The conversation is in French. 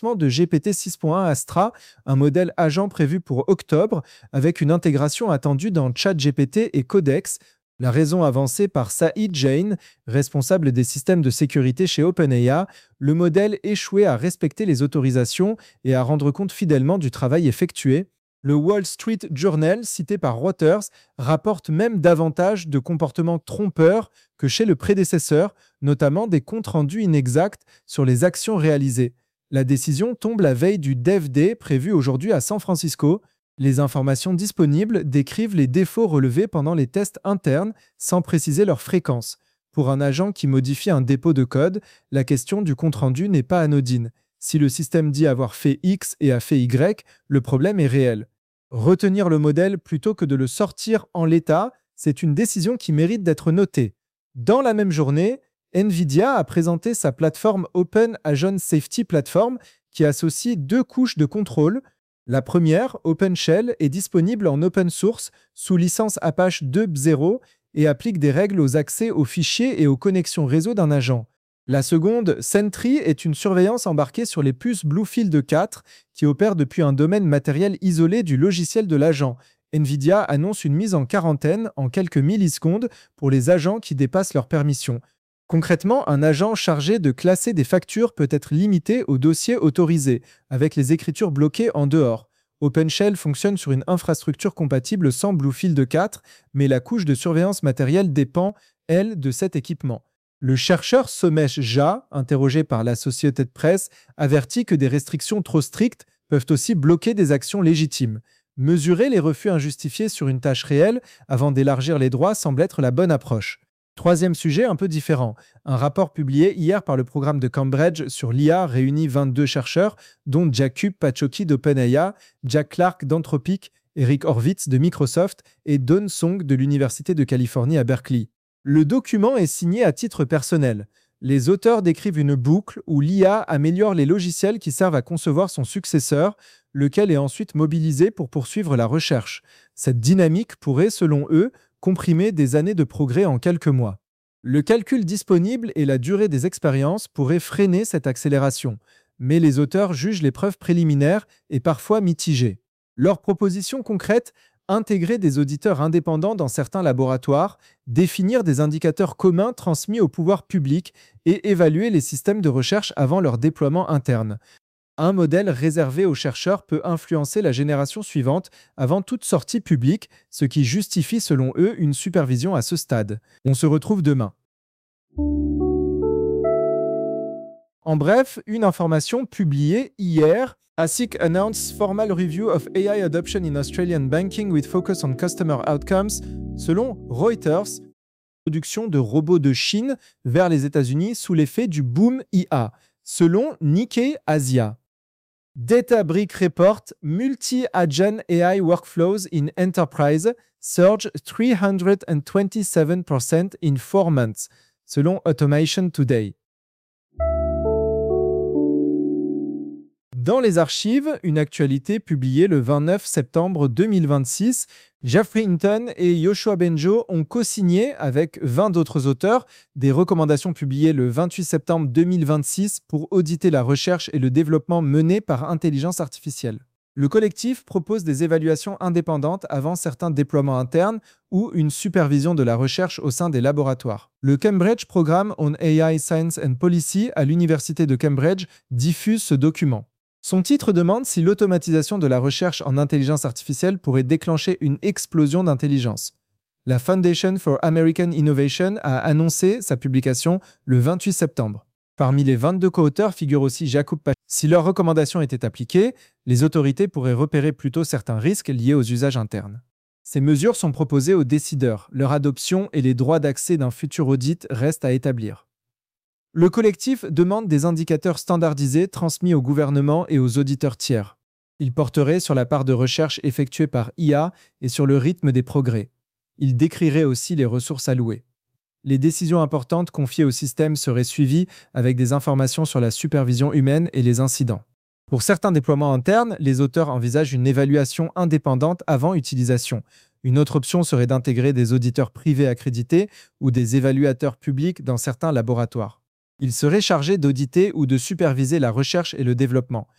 de GPT 6.1 Astra, un modèle agent prévu pour octobre, avec une intégration attendue dans ChatGPT et Codex. La raison avancée par Saeed Jain, responsable des systèmes de sécurité chez OpenAI, le modèle échouait à respecter les autorisations et à rendre compte fidèlement du travail effectué. Le Wall Street Journal, cité par Reuters, rapporte même davantage de comportements trompeurs que chez le prédécesseur, notamment des comptes rendus inexacts sur les actions réalisées. La décision tombe la veille du Dev Day prévu aujourd'hui à San Francisco. Les informations disponibles décrivent les défauts relevés pendant les tests internes sans préciser leur fréquence. Pour un agent qui modifie un dépôt de code, la question du compte-rendu n'est pas anodine. Si le système dit avoir fait X et a fait Y, le problème est réel. Retenir le modèle plutôt que de le sortir en l'état, c'est une décision qui mérite d'être notée. Dans la même journée, NVIDIA a présenté sa plateforme Open Agent Safety Platform qui associe deux couches de contrôle. La première, OpenShell, est disponible en open source sous licence Apache 2.0 et applique des règles aux accès aux fichiers et aux connexions réseau d'un agent. La seconde, Sentry, est une surveillance embarquée sur les puces Bluefield 4 qui opère depuis un domaine matériel isolé du logiciel de l'agent. NVIDIA annonce une mise en quarantaine en quelques millisecondes pour les agents qui dépassent leurs permissions. Concrètement, un agent chargé de classer des factures peut être limité aux dossiers autorisés, avec les écritures bloquées en dehors. OpenShell fonctionne sur une infrastructure compatible sans Bluefield 4, mais la couche de surveillance matérielle dépend, elle, de cet équipement. Le chercheur Somesh Jha, interrogé par l'Associated Press, avertit que des restrictions trop strictes peuvent aussi bloquer des actions légitimes. Mesurer les refus injustifiés sur une tâche réelle avant d'élargir les droits semble être la bonne approche. Troisième sujet un peu différent. Un rapport publié hier par le programme de Cambridge sur l'IA réunit 22 chercheurs, dont Jakub Pachoki d'OpenAI, Jack Clark d'Anthropic, Eric Horvitz de Microsoft et Dawn Song de l'Université de Californie à Berkeley. Le document est signé à titre personnel. Les auteurs décrivent une boucle où l'IA améliore les logiciels qui servent à concevoir son successeur, lequel est ensuite mobilisé pour poursuivre la recherche. Cette dynamique pourrait, selon eux, comprimer des années de progrès en quelques mois. Le calcul disponible et la durée des expériences pourraient freiner cette accélération, mais les auteurs jugent les preuves préliminaires et parfois mitigées. Leurs propositions concrètes: intégrer des auditeurs indépendants dans certains laboratoires, définir des indicateurs communs transmis au pouvoir public et évaluer les systèmes de recherche avant leur déploiement interne. Un modèle réservé aux chercheurs peut influencer la génération suivante avant toute sortie publique, ce qui justifie selon eux une supervision à ce stade. On se retrouve demain. En bref, une information publiée hier. ASIC announced formal review of AI adoption in Australian banking with focus on customer outcomes. Selon Reuters, production de robots de Chine vers les États-Unis sous l'effet du boom IA. Selon Nikkei Asia. Databricks report multi-agent AI workflows in enterprise surge 327% in 4 months, selon Automation Today. Dans les archives, une actualité publiée le 29 septembre 2026, Geoffrey Hinton et Yoshua Bengio ont co-signé avec 20 d'autres auteurs des recommandations publiées le 28 septembre 2026 pour auditer la recherche et le développement menés par intelligence artificielle. Le collectif propose des évaluations indépendantes avant certains déploiements internes ou une supervision de la recherche au sein des laboratoires. Le Cambridge Programme on AI Science and Policy à l'Université de Cambridge diffuse ce document. Son titre demande si l'automatisation de la recherche en intelligence artificielle pourrait déclencher une explosion d'intelligence. La Foundation for American Innovation a annoncé sa publication le 28 septembre. Parmi les 22 co-auteurs figure aussi Jakub Pachoki. Si leurs recommandations étaient appliquées, les autorités pourraient repérer plutôt certains risques liés aux usages internes. Ces mesures sont proposées aux décideurs. Leur adoption et les droits d'accès d'un futur audit restent à établir. Le collectif demande des indicateurs standardisés transmis au gouvernement et aux auditeurs tiers. Ils porteraient sur la part de recherche effectuée par IA et sur le rythme des progrès. Ils décriraient aussi les ressources allouées. Les décisions importantes confiées au système seraient suivies avec des informations sur la supervision humaine et les incidents. Pour certains déploiements internes, les auteurs envisagent une évaluation indépendante avant utilisation. Une autre option serait d'intégrer des auditeurs privés accrédités ou des évaluateurs publics dans certains laboratoires. Ils seraient chargés d'auditer ou de superviser la recherche et le développement.